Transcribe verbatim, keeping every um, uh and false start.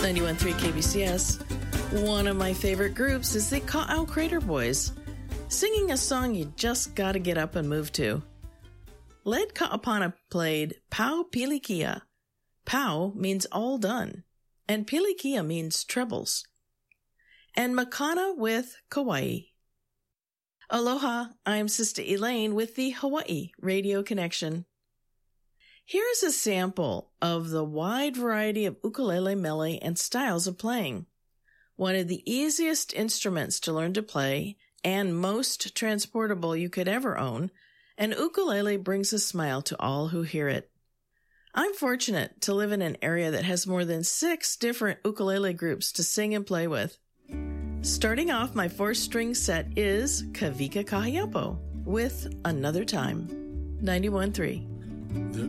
ninety-one point three K B C S. One of my favorite groups is the Ka'au Crater Boys, singing a song you just gotta get up and move to. Led Ka'apana played Pau Pilikia. Pau means all done, and Pilikia means trebles. And Makana with Kauai. Aloha, I'm Sister Elaine with the Hawaii Radio Connection. Here is a sample of the wide variety of ukulele mele and styles of playing. One of the easiest instruments to learn to play and most transportable you could ever own, an ukulele brings a smile to all who hear it. I'm fortunate to live in an area that has more than six different ukulele groups to sing and play with. Starting off, my four-string set is Kavika Kahiapo with Another Time, ninety-one point three. The